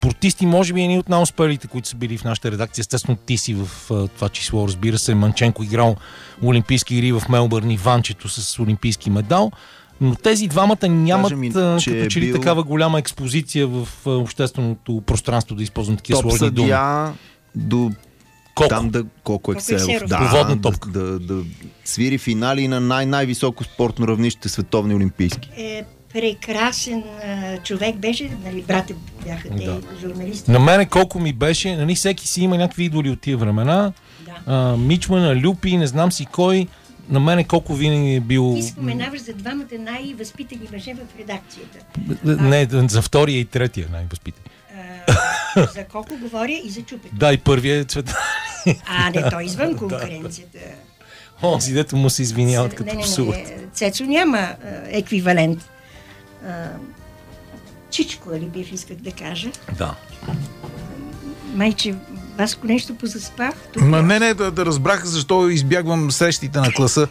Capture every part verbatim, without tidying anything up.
спортисти, може би едни от най-успелите, които са били в нашата редакция. Естествено, ти си в а, това число, разбира се. Манченко играл олимпийски игри в Мелбърн и Ванчето с олимпийски медал. Но тези двамата нямат ми, а, като че ли бил... такава голяма експозиция в а, общественото пространство, да използвам такива сложни думи. Топ съдия до... Колко? Там да колко Ексеров. Да, водна топка. Да, да, да свири финали на най- най-високо спортно равнище, световни олимпийски. Е, прекрасен а, човек беше, нали, брате бяха те, да. Журналисти. На мене колко ми беше, нали, всеки си има някакви идоли от тия времена. Да. А, Мичмана, Люпи, не знам си кой. На мене колко винаги е бил... Ти споменаваш за двамата най-възпитани мъже в редакцията. Не, а... за втория и третия най-възпитани. За колко говоря и за Чупето. Да, и първият е Цветан. А, не, той извън конкуренцията. Онзи, дето му се извиняват като псуват. Цецо няма а, еквивалент. А, Чичко, али бив, исках да кажа. Да. Майче, Васко нещо позаспах. Ма не, не, да, да разбрах защо избягвам срещите на класа.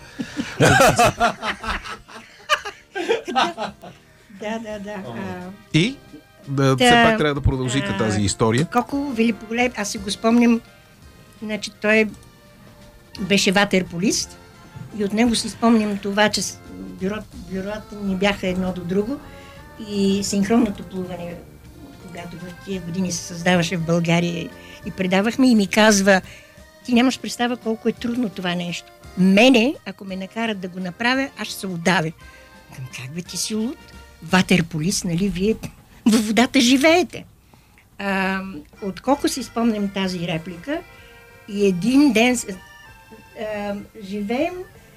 да, да, да. да. А... И? Да, да, все пак трябва да продължите а, тази история. Коко великолеп, аз си го спомням, значи той беше ватерполист и от него си спомням това, че бюро, бюрата ни бяха едно до друго и синхронното плуване, когато в тия години се създаваше в България и предавахме и ми казва, ти нямаш представа колко е трудно това нещо. Мене, ако ме накарат да го направя, аз ще се удавя. Как бе, ти си луд? Ватерполист, нали, вие във водата живеете. А, отколко си спомням тази реплика и един ден а, живеем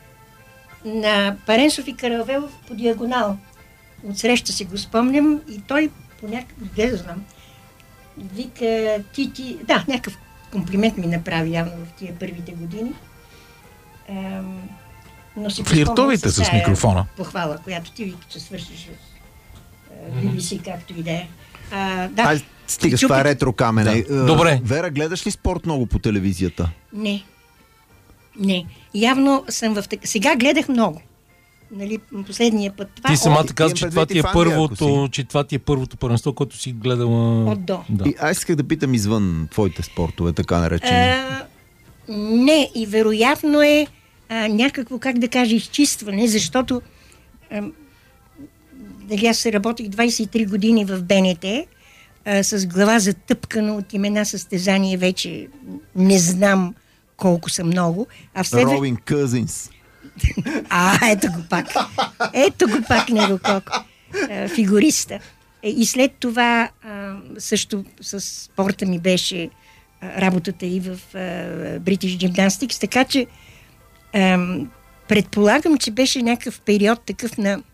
на Паренсов и Каравелов по диагонал. Отсреща си го спомням и той по някакъв, де да знам, вика ти ти, да, някакъв комплимент ми направи явно в тия първите години. А, но си флиртовите с, с микрофона. Похвала, която ти вика, че свършиш в Би Би Си, както и да е. А, да. Ай, стига с това е ретро камене. Да. Добре. Вера, гледаш ли спорт много по телевизията? Не. Не. Явно съм в така... Сега гледах много. Нали, последния път. Това ти самата от... каза, че това ти е първото, че това ти е първото първенство, което си гледала... От до. Да. И аз исках да питам извън твоите спортове, така наречени. А, не, и вероятно е а, някакво, как да кажа, изчистване, защото а, дали аз се работих двайсет и три години в Б Н Т, а, с глава затъпкана от имена състезания, вече не знам колко са много. А в след... Робин Къзинс. А, ето го пак. Ето го пак него колко. А, фигуриста. И след това а, също с спорта ми беше а, работата и в а, British Gymnastics, така че а, предполагам, че беше някакъв период такъв на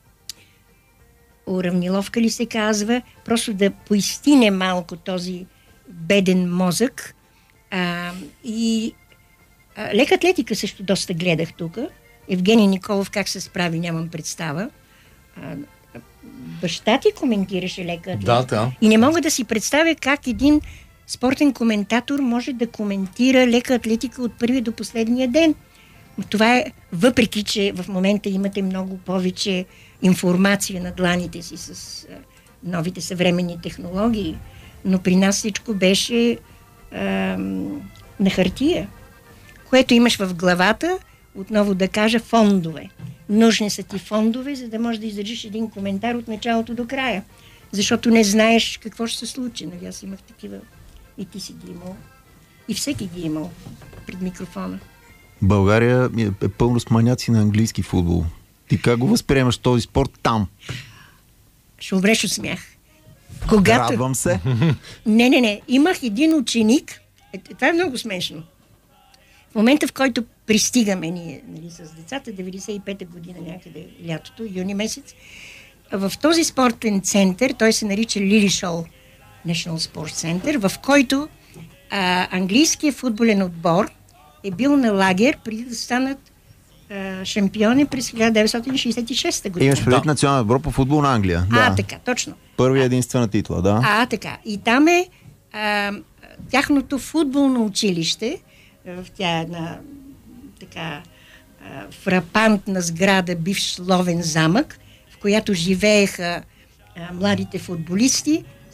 уравниловка ли се казва, просто да поизстине малко този беден мозък. А, и а, лека атлетика също доста гледах тук. Евгений Николов как се справи, нямам представа. А, баща ти коментираше лека атлетика. Да, да. И не мога да си представя как един спортен коментатор може да коментира лека атлетика от първия до последния ден. Това е, въпреки че в момента имате много повече информация на дланите си с а, новите съвременни технологии, но при нас всичко беше а, на хартия, което имаш в главата, отново да кажа, фондове. Нужни са ти фондове, за да можеш да издържиш един коментар от началото до края, защото не знаеш какво ще се случи. Нали, аз имах такива, и ти си ги имал, и всеки ги имал пред микрофона. България е пълно с маняци на английски футбол. Ти как го възприемаш този спорт там? Ще умреш от смях. Когато... Радвам се. Не, не, не. Имах един ученик. Е, това е много смешно. В момента, в който пристигаме ние, нали, с децата, деветдесет и пета година някъде лятото, юни месец, в този спортен център, той се нарича Лилишол National Sports Center, в който а, английският футболен отбор е бил на лагер преди да станат а, шампиони през хиляда деветстотин шейсет и шеста година. Имаш предвид национален отбор по футбол на Англия. А, да. така, точно. Първия единствена титла, да. А, така. И там е а, тяхното футболно училище, в тя една така а, фрапантна сграда, бивш ловен замък, в която живееха а, младите футболисти,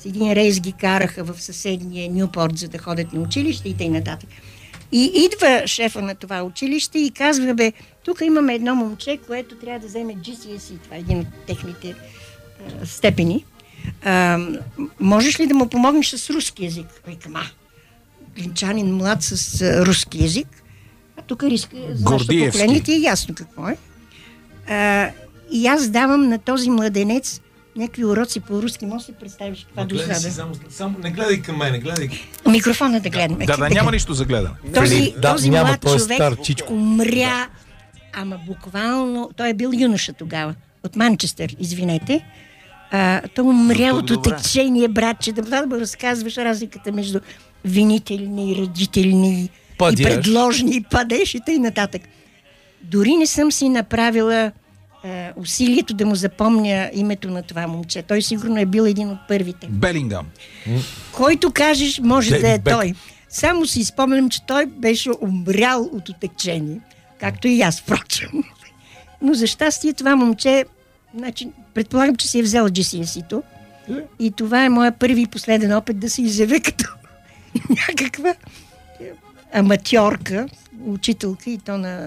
с един рейс ги караха в съседния Нюпорт, за да ходят на училище и т.н. И идва шефа на това училище и казва, бе, тук имаме едно момче, което трябва да вземе Джи Си Ес И, това е един от техните а, степени. А, можеш ли да му помогнеш с руски език? Викам, а, глинчанин млад с а, руски език. А тук риска за нашето поколение ти е ясно какво е. А, и аз давам на този младенец някакви уроци по руски. Може да си представиш каква дозада? Само, само не гледай към мен, гледай. Микрофона да гледаме. Да, да, няма нищо за гледане. Този, да, този няма, млад той е човек стар, чичко. умря, ама буквално, той е бил юноша тогава, от Манчестър, извинете. А, той умря от отекчение, братче, да, да, да разказваш разликата между винителни и родителни Падяш. И предложни, и падеш и т.н. нататък. Дори не съм си направила е, усилието да му запомня името на това момче. Той сигурно е бил един от първите. Белингам. Който кажеш, може Дейвид да е Бек. той. Само си спомням, че той беше умрял от отекчение. Както и аз, впрочем. Но за щастие това момче, значи, предполагам, че си е взел Джи Си Ес И-то. И това е моя първи и последен опит да се изявя като някаква аматьорка, учителка и то на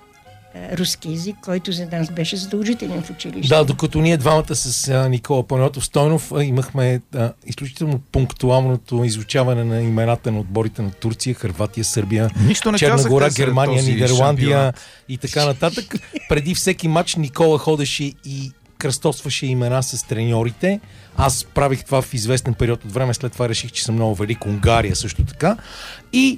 а, руски език, който за нас беше задължителен в училище. Да, докато ние двамата с а, Никола Панайотов Стойнов а, имахме а, изключително пунктуалното изучаване на имената на отборите на Турция, Хърватия, Сърбия, Нищо не Черна гора, казахте за Германия, този Нидерландия шампионат. и така нататък. Преди всеки матч Никола ходеше и кръстосваше имена с треньорите. Аз правих това в известен период от време, след това реших, че съм много велик. Унгария също така. И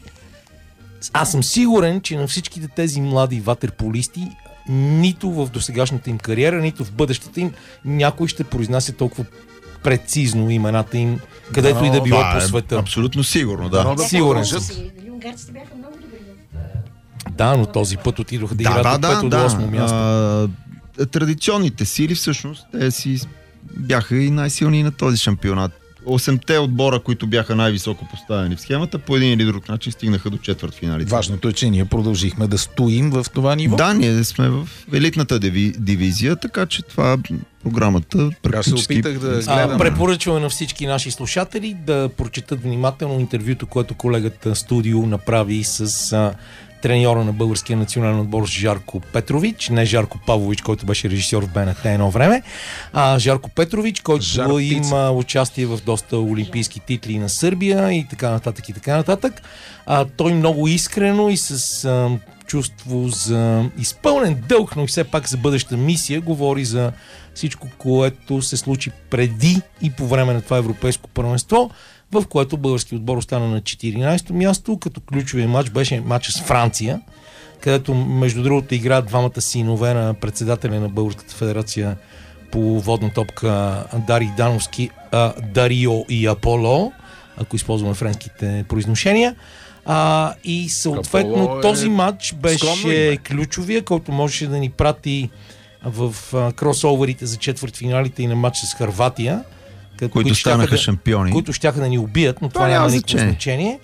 аз съм сигурен, че на всичките тези млади ватерполисти нито в досегашната им кариера, нито в бъдещата им някой ще произнася толкова прецизно имената им, където да, и да било това по е света. Абсолютно сигурно, да. Да, Сигурен продължат. съм. Дали унгарците бяха много добри в... Да, но този път отидоха да, Да, играят да, от да, пето до да. осмо място. А, традиционните сили всъщност те си бяха и най-силни на този шампионат. Осемте отбора, които бяха най-високо поставени в схемата, по един или друг начин стигнаха до четвъртфиналите. Важното е, че ние продължихме да стоим в това ниво. Да, ние сме в елитната диви, дивизия, така че това програмата Аз се практически... опитах да А, гледам. препоръчваме на всички наши слушатели да прочетат внимателно интервюто, което колегата Студио направи с а, треньора на българския национален отбор Жарко Петрович, не Жарко Павлович, който беше режисьор в Б Н Т едно време, а Жарко Петрович, който Жар има участие в доста олимпийски титли на Сърбия и така нататък и така нататък. А, той много искрено и с а, чувство за изпълнен дълг, но и все пак за бъдеща мисия говори за всичко, което се случи преди и по време на това европейско първенство, в което български отбор остана на четиринайсето място, като ключовия матч беше матча с Франция, където между другото играят двамата синове на председателя на Българската федерация по водна топка Дарий Дановски, а, Дарио и Аполо, ако използваме френските произношения. А, и съответно Аполо е този матч скромно беше име. ключовия, който можеше да ни прати в а, кросоверите за четвъртфиналите и на матч с Хърватия, където- които щяха станаха да- шампиони. които щяха да ни убият, но това, Това няма няма никакво значение. значение.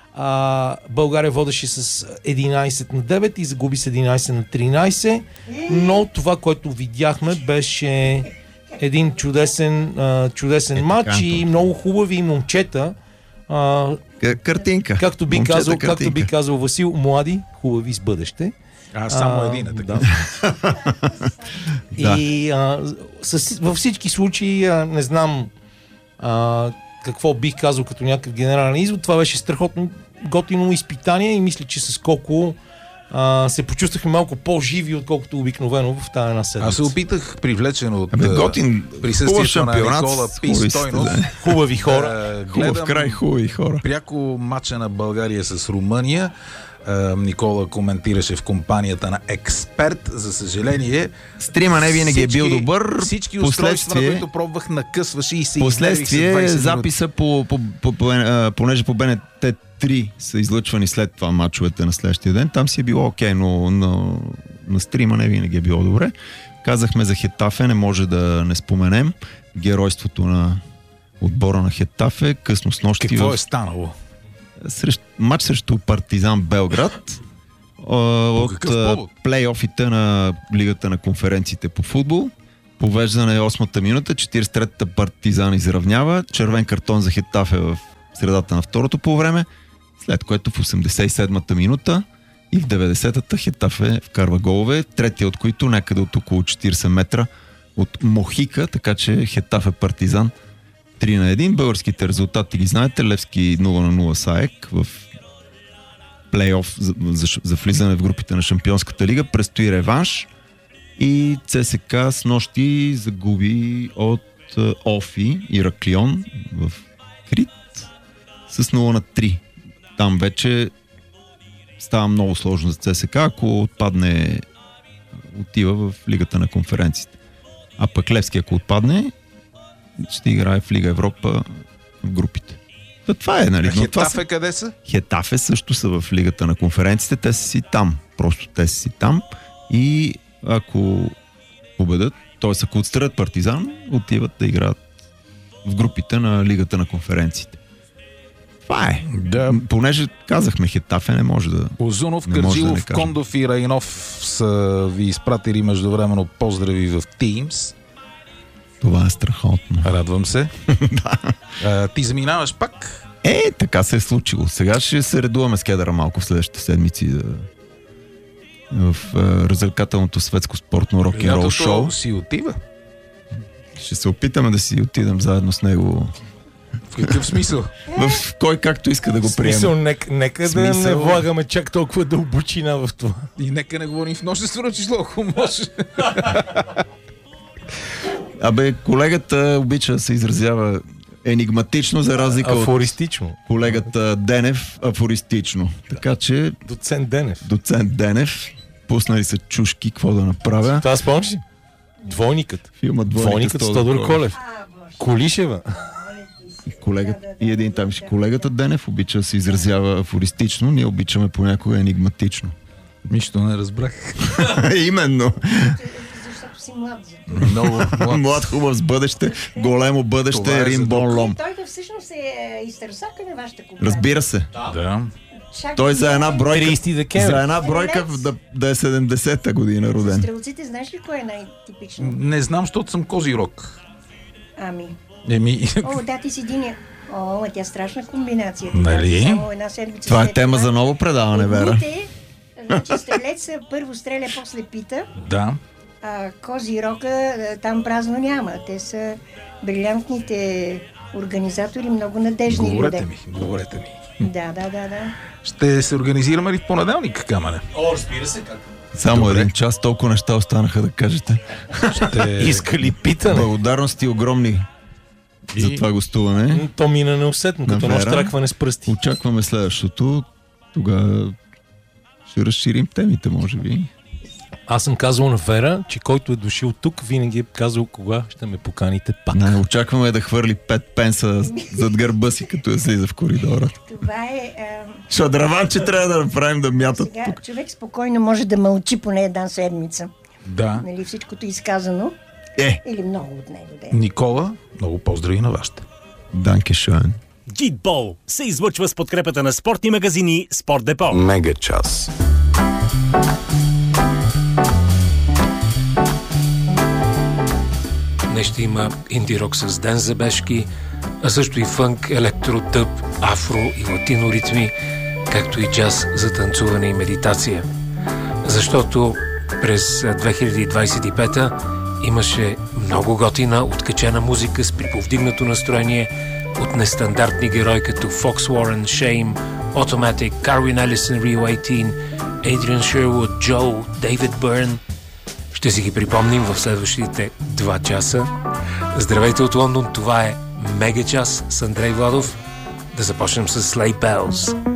А, България водеше с единайсет на девет и загуби с единайсет на тринайсет, но това, което видяхме, беше един чудесен, а, чудесен Е, матч така, и Антон. много хубави момчета. А, К- Картинка. както, би Момчета, казал, както картинка. би казал Васил, млади, хубави с бъдеще. А, само А, един е така. да. Да. И а, с, във всички случаи а, не знам а, какво бих казал като някакъв генерален извод. Това беше страхотно готино изпитание и мисля, че с колко а, се почувствахме малко по-живи, отколкото обикновено в тази една седмица. Аз се опитах, привлечен от Абе, а, готин, хубав присъствието на шампионат, Никола с хубави Пистойнов. сте, да. Хубави хора. Да, Хубав гледам край, хубави хора. пряко матча на България с Румъния. А, Никола коментираше в компанията на Експерт. За съжаление, Стрима не винаги е бил добър. Всички устройства, на Последствие, които пробвах, накъсваше и се последствие измерих с двайсет минути. записа по, по, по, по, а, понеже по Б Н Т три са излъчвани след това мачовете на следващия ден, там си е било окей, но на, на стрима не винаги е било добре. Казахме за Хетафе, не може да не споменем геройството на отбора на Хетафе, късно с нощи Какво в е станало? срещ, матч срещу Партизан Белград а, от какъв а, повод? плейофите на Лигата на конференциите по футбол. Повеждане осмата минута, четиридесет и третата Партизан изравнява, червен картон за Хетафе в средата на второто полувреме, след което в осемдесет и седмата минута и в деветдесетата Хетафе вкарва голове, третия от които някъде от около четиридесет метра от Мохика, така че Хетафе Партизан три на едно. Българските резултати ги знаете, Левски нула на нула с АЕК в плейоф за, за, за влизане в групите на Шампионската лига. Предстои реванш и ЦСКА с нощи загуби от Офи Ираклион в Крит с нула на три. Там вече става много сложно за ЦСКА, ако отпадне, отива в Лигата на конференциите. А пък Левски, ако отпадне, ще играе в Лига Европа в групите. То това е, нали? А Хетафе са... къде са? Хетафе също са в Лигата на конференциите, те са си там. Просто те са си там и ако победят, т.е. ако отстранят Партизан, отиват да играят в групите на Лигата на конференциите. Това е. Да. Понеже казахме, Хетафе не може да... Озунов, не може Кърджилов, да не Кондов и Райнов са ви изпратили междувременно поздрави в Teams. Това е страхотно. Радвам се. а, ти заминаваш пак? Е, така се е случило. Сега ще се редуваме с кедъра малко в следващите седмици да... в е, развлекателното светско спортно рок-н-рол шоу. Си отива. Ще се опитаме да си отидем заедно с него. В какъв смисъл? В кой както иска да го приеме. Смисъл, нека, нека Смисъл... да не влагаме чак толкова дълбочина в това. И нека не говорим в множествено число, ако може. Абе, колегата обича да се изразява енигматично, за разлика афористично. От колегата Денев афористично. Така че... Доцент Денев. Доцент Денев. Пуснали са чушки, какво да направя. Това спомниш ли? Двойникът. Филма Двойникът, Двойникът с Тодор Колев. Колишева. Колегата, и един там ще колегата Денев обича да се изразява афористично, ние обичаме понякога енигматично. Нищо не разбрах. Именно. Защото си млад. Много млад. Млад, хубав с бъдеще, големо бъдеще, е Рим Бон Лом. Той да всъщност е изтърсака на вашата компания. Разбира се. Да. Чак Той за една бройка, тридесети декември. за една бройка да, да е седемдесета година роден. Стрелците, знаеш ли кое е най-типично? Не знам, защото съм Козирог. Ами. Еми... О, да, ти си единия. О, тя страшна комбинация. Нали? Само една седмица Това е след тема за ново предаване, Вера. Едните, значи стрелец първо стреля, после пита, Да. а Козирока там празно няма. Те са брилянтните организатори, много надежни Говорете люди. ми, говорете ми. Да, да, да, да. Ще се организираме ли в понеделник, Камене? О, разбира се как. Само Добре. един час, толкова неща останаха да кажете. Ще... Иска ли питане? Благодарности огромни И- за това гостуване. То мина неусетно, като На нощ Вера. тракване с пръсти. Очакваме следващото. Тогава ще разширим темите, може би. Аз съм казал на Вера, че който е дошъл тук, винаги е казал кога ще ме поканите пак. Не, очакваме да хвърли пет пенса зад гърба си, като я слиза в коридора. Това е... А, Шадраван, че трябва да направим да мятат сега тук. човек спокойно може да мълчи поне една седмица. Да. Нали, всичкото изказано. Е, Или много от него да е. Никола, много поздрави на вашите. Данке Шоен. Гидбол се излъчва с подкрепата на спортни магазини Спорт Депо. Мега час. Днес ще има инди-рок с Ден Забешки, а също и фънк, електро, дъб, афро и латино ритми, както и джаз за танцуване и медитация. Защото през две хиляди двадесет и пета имаше много готина, откачена музика с приповдигнато настроение от нестандартни герои като Fox Warren, Shame, Automatic, Carwin Ellison, Rio осемнайсет, Adrian Sherwood, Joe, David Byrne. Ще си ги припомним в следващите два часа. Здравейте от Лондон, това е Мега час с Андрей Владов. Да започнем с Sleigh Bells.